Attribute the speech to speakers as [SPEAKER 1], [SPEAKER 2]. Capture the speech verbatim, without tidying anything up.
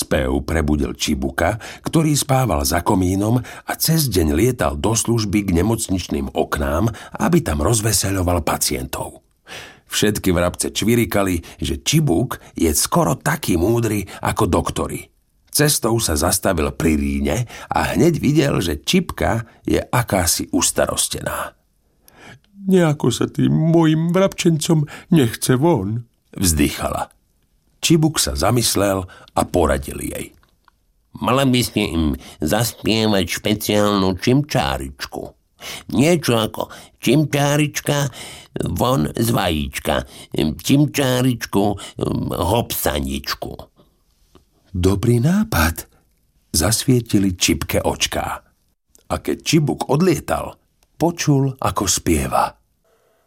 [SPEAKER 1] Spev prebudil Čibuka, ktorý spával za komínom a cez deň lietal do služby k nemocničným oknám, aby tam rozveseľoval pacientov. Všetky vrabce čvirikali, že Čibuk je skoro taký múdry ako doktori. Cestou sa zastavil pri Ríne a hneď videl, že Čipka je akási ustarostená.
[SPEAKER 2] Nejako sa tým mojim vrabčencom nechce von,
[SPEAKER 1] vzdychala. Čibuk sa zamyslel a poradil jej.
[SPEAKER 3] Mala by ste im zaspievať špeciálnu čimčáričku. Niečo ako čimčárička von z vajíčka, čimčáričku hopsaničku.
[SPEAKER 1] Dobrý nápad, zasvietili Čipke očká. A keď Čibuk odlietal, počul, ako spieva.